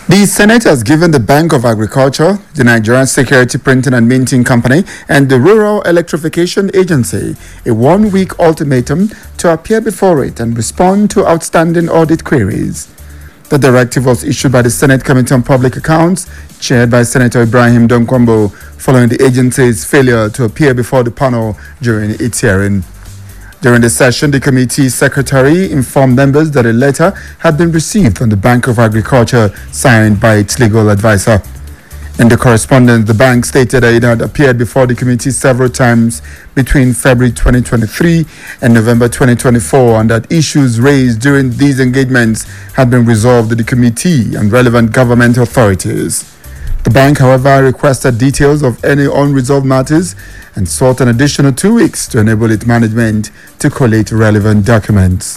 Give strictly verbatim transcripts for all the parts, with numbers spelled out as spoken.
The Senate has given the Bank of Agriculture, the Nigerian Security Printing and Minting Company, and the Rural Electrification Agency a one-week ultimatum to appear before it and respond to outstanding audit queries. The directive was issued by the Senate Committee on Public Accounts, chaired by Senator Ibrahim Donkwambo, following the agency's failure to appear before the panel during its hearing. During the session, the committee's secretary informed members that a letter had been received from the Bank of Agriculture signed by its legal advisor. In the correspondence, the bank stated that it had appeared before the committee several times between February twenty twenty-three and November twenty twenty-four, and that issues raised during these engagements had been resolved with the committee and relevant government authorities. The bank, however, requested details of any unresolved matters and sought an additional two weeks to enable its management to collate relevant documents.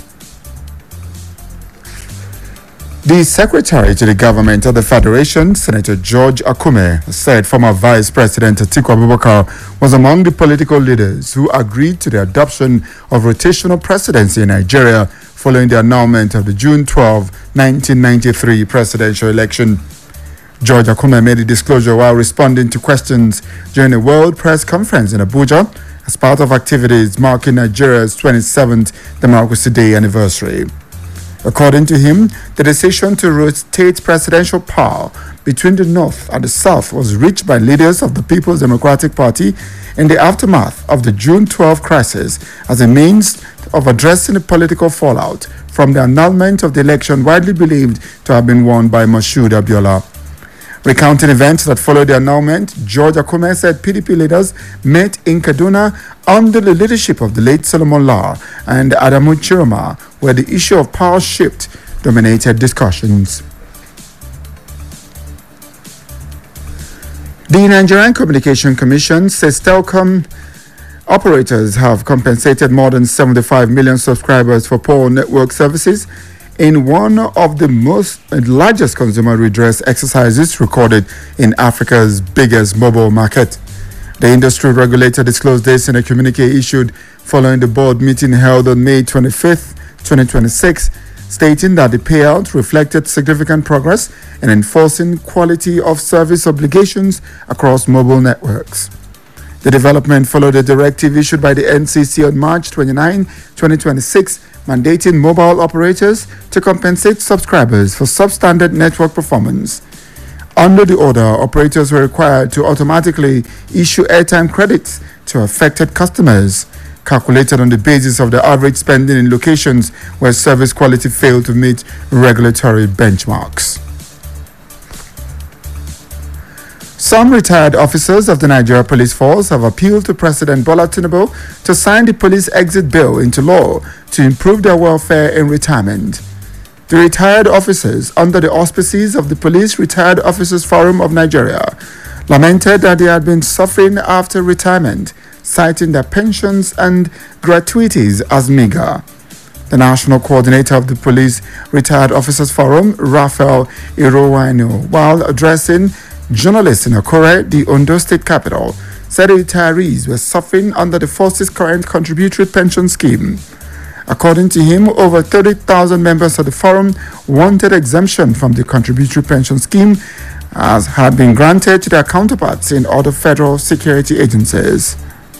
The Secretary to the Government of the Federation, Senator George Akume, said former Vice President Atiku Abubakar was among the political leaders who agreed to the adoption of rotational presidency in Nigeria following the annulment of the June twelfth, nineteen ninety-three presidential election. George Akume made the disclosure while responding to questions during a World Press Conference in Abuja as part of activities marking Nigeria's twenty-seventh Democracy Day anniversary. According to him, the decision to rotate presidential power between the North and the South was reached by leaders of the People's Democratic Party in the aftermath of the June twelfth crisis as a means of addressing the political fallout from the annulment of the election widely believed to have been won by Moshood Abiola. Recounting events that followed the annulment, George Akume said P D P leaders met in Kaduna under the leadership of the late Solomon Lar and Adamu Chiroma, where the issue of power shift dominated discussions. The Nigerian Communication Commission says telecom operators have compensated more than seventy-five million subscribers for poor network services in one of the most largest consumer redress exercises recorded in Africa's biggest mobile market. The industry regulator disclosed this in a communique issued following the board meeting held on May twenty-fifth, twenty twenty-six, stating that the payout reflected significant progress in enforcing quality of service obligations across mobile networks. The development followed a directive issued by the N C C on March twenty-ninth, twenty twenty-six, mandating mobile operators to compensate subscribers for substandard network performance. Under the order, operators were required to automatically issue airtime credits to affected customers, calculated on the basis of the average spending in locations where service quality failed to meet regulatory benchmarks. Some retired officers of the Nigeria Police Force have appealed to President Bola Tinubu to sign the police exit bill into law to improve their welfare in retirement. The retired officers, under the auspices of the Police Retired Officers Forum of Nigeria, lamented that they had been suffering after retirement, citing their pensions and gratuities as meager. The national coordinator of the Police Retired Officers Forum, Raphael Irowano, while addressing journalists in Akure, the Ondo State capital, said the retirees were suffering under the force's current contributory pension scheme. According to him, over thirty thousand members of the forum wanted exemption from the contributory pension scheme, as had been granted to their counterparts in other federal security agencies.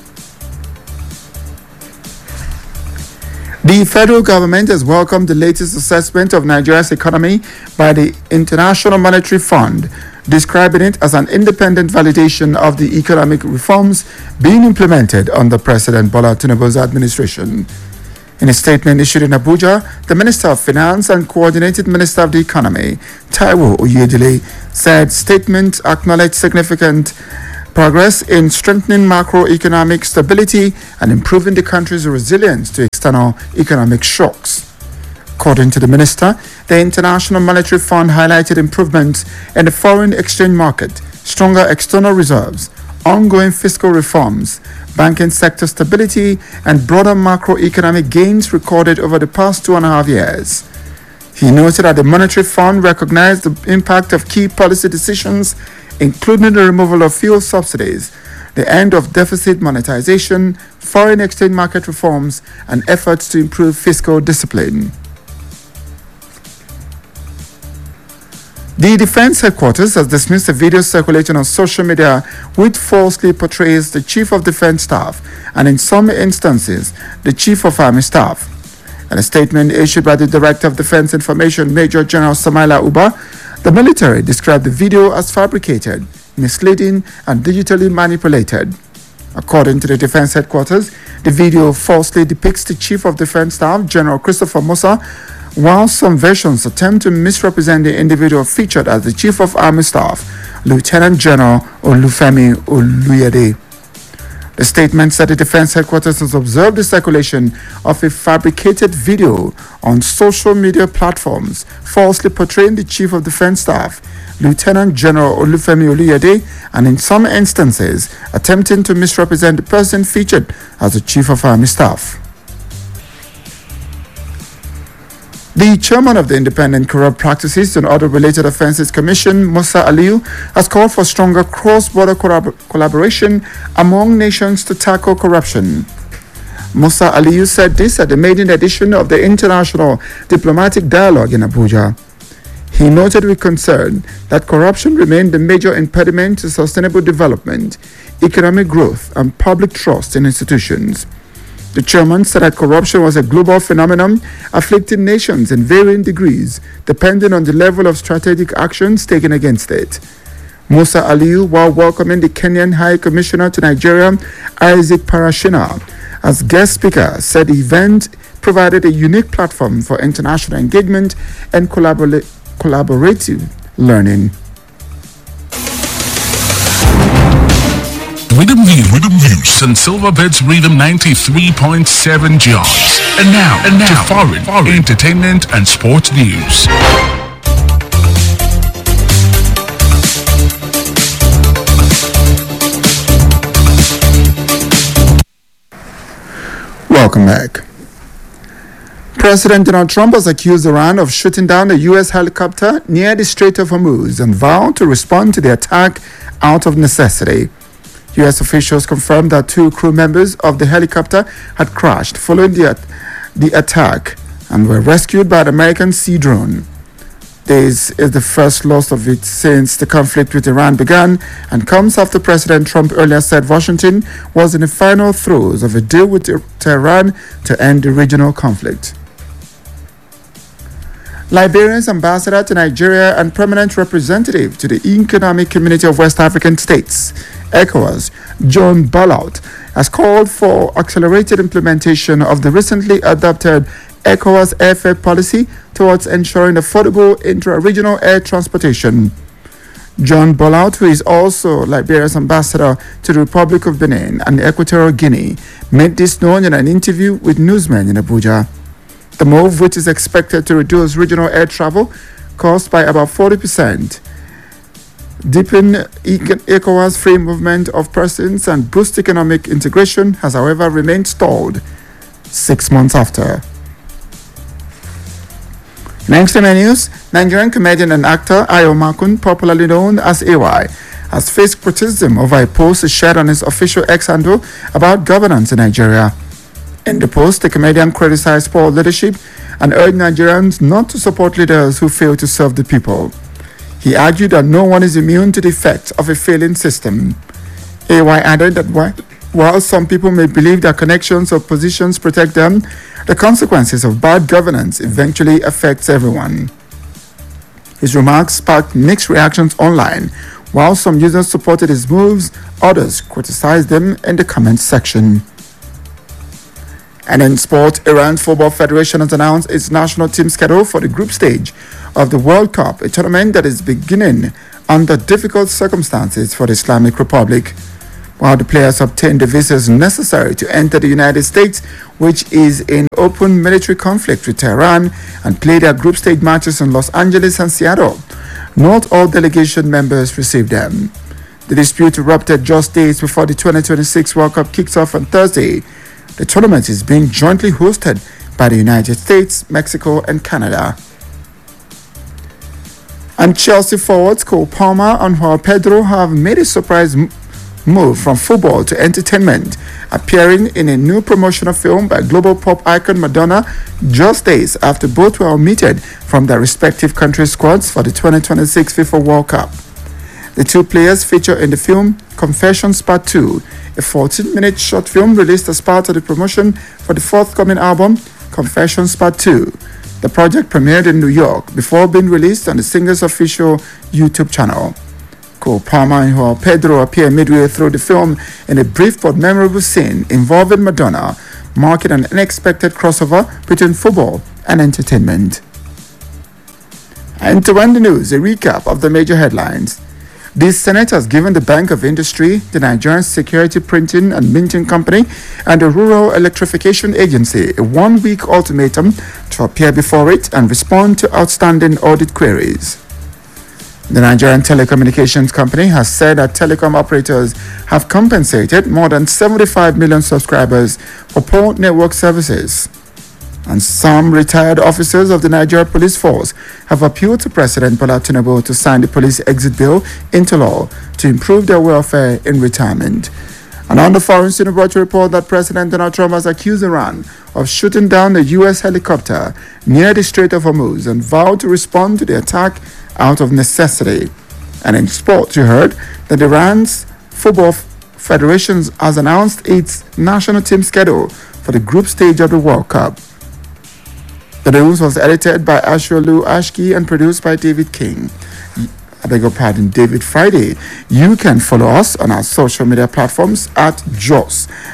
The federal government has welcomed the latest assessment of Nigeria's economy by the International Monetary Fund, describing it as an independent validation of the economic reforms being implemented under President Bola Tinubu's administration. In a statement issued in Abuja, the Minister of Finance and Coordinated Minister of the Economy, Taiwo Oyedele, said statement acknowledged significant progress in strengthening macroeconomic stability and improving the country's resilience to external economic shocks. According to the minister, the International Monetary Fund highlighted improvements in the foreign exchange market, stronger external reserves, ongoing fiscal reforms, banking sector stability, and broader macroeconomic gains recorded over the past two and a half years. He noted that the Monetary Fund recognized the impact of key policy decisions, including the removal of fuel subsidies, the end of deficit monetization, foreign exchange market reforms, and efforts to improve fiscal discipline. The Defense Headquarters has dismissed a video circulating on social media which falsely portrays the Chief of Defense Staff and in some instances the Chief of Army Staff. In a statement issued by the Director of Defense Information, Major General Samaila Uba, the military described the video as fabricated, misleading and digitally manipulated. According to the Defense Headquarters, the video falsely depicts the Chief of Defense Staff, General Christopher Musa, while some versions attempt to misrepresent the individual featured as the Chief of Army Staff, Lieutenant General Olufemi Oluyede. The statement said the Defense Headquarters has observed the circulation of a fabricated video on social media platforms falsely portraying the Chief of Defense Staff, Lieutenant General Olufemi Oluyede, and in some instances attempting to misrepresent the person featured as the Chief of Army Staff. The chairman of the Independent Corrupt Practices and Other Related Offences Commission, Musa Aliyu, has called for stronger cross-border collab- collaboration among nations to tackle corruption. Musa Aliyu said this at the maiden edition of the International Diplomatic Dialogue in Abuja. He noted with concern that corruption remained the major impediment to sustainable development, economic growth, and public trust in institutions. The chairman said that corruption was a global phenomenon afflicting nations in varying degrees, depending on the level of strategic actions taken against it. Musa Aliyu, while welcoming the Kenyan High Commissioner to Nigeria, Isaac Parashina, as guest speaker, said the event provided a unique platform for international engagement and collabor- collaborative learning. Rhythm News, Rhythm News, and Silverbirds Rhythm ninety-three point seven jars. And now, and now, to foreign, foreign entertainment and sports news. Welcome back. President Donald Trump has accused Iran of shooting down a U S helicopter near the Strait of Hormuz and vowed to respond to the attack out of necessity. U S officials confirmed that two crew members of the helicopter had crashed following the, at- the attack and were rescued by an American sea drone. This is the first loss of it since the conflict with Iran began and comes after President Trump earlier said Washington was in the final throes of a deal with Tehran to end the regional conflict. Liberia's ambassador to Nigeria and permanent representative to the Economic Community of West African States, ECOWAS, John Ballout, has called for accelerated implementation of the recently adopted ECOWAS airfare policy towards ensuring affordable intra-regional air transportation. John Ballout, who is also Liberia's ambassador to the Republic of Benin and Equatorial Guinea, made this known in an interview with newsmen in Abuja. The move, which is expected to reduce regional air travel costs by about forty percent, deepen ECOWAS free movement of persons and boost economic integration, has however remained stalled six months after. Next in the news, Nigerian comedian and actor Ayo Makun, popularly known as A Y, has faced criticism over a post he shared on his official X handle about governance in Nigeria. In the post, the comedian criticized poor leadership and urged Nigerians not to support leaders who fail to serve the people. He argued that no one is immune to the effects of a failing system. A Y added that while some people may believe that connections or positions protect them, the consequences of bad governance eventually affects everyone. His remarks sparked mixed reactions online. While some users supported his moves, others criticized them in the comments section. And in sport, Iran Football Federation has announced its national team schedule for the group stage of the World Cup, a tournament that is beginning under difficult circumstances for the Islamic Republic. While the players obtain the visas necessary to enter the United States, which is in open military conflict with Tehran, and play their group stage matches in Los Angeles and Seattle, not all delegation members received them. The dispute erupted just days before the twenty twenty-six World Cup kicks off on Thursday. The tournament is being jointly hosted by the United States, Mexico, and Canada. And Chelsea forwards Cole Palmer and Joao Pedro have made a surprise moved from football to entertainment, appearing in a new promotional film by global pop icon Madonna just days after both were omitted from their respective country squads for the twenty twenty-six FIFA World Cup. The two players feature in the film Confessions Part two, a fourteen-minute short film released as part of the promotion for the forthcoming album Confessions Part two. The project premiered in New York before being released on the singer's official YouTube channel. Cole Palmer and Joao Pedro appear midway through the film in a brief but memorable scene involving Madonna, marking an unexpected crossover between football and entertainment. And to end the news, a recap of the major headlines. The Senate has given the Bank of Industry, the Nigerian Security Printing and Minting Company, and the Rural Electrification Agency a one-week ultimatum to appear before it and respond to outstanding audit queries. The Nigerian Telecommunications Company has said that telecom operators have compensated more than seventy-five million subscribers for poor network services. And some retired officers of the Nigeria Police Force have appealed to President Bola Tinubu to sign the police exit bill into law to improve their welfare in retirement. And on the foreign scene, brought to report that President Donald Trump has accused Iran of shooting down a U S helicopter near the Strait of Hormuz and vowed to respond to the attack out of necessity. And in sports, you heard that Iran's Football Federation has announced its national team schedule for the group stage of the World Cup. The news was edited by Ashwalu Ashki and produced by David King. I beg your pardon, David Friday. You can follow us on our social media platforms at J O S